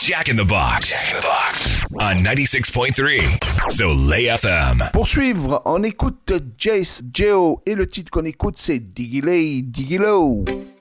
Jack in the Box. Jack in the Box. On 96.3. Soleil FM. Pour suivre, on écoute Jace, Geo et le titre qu'on écoute c'est Diggy Lay, Diggy Low.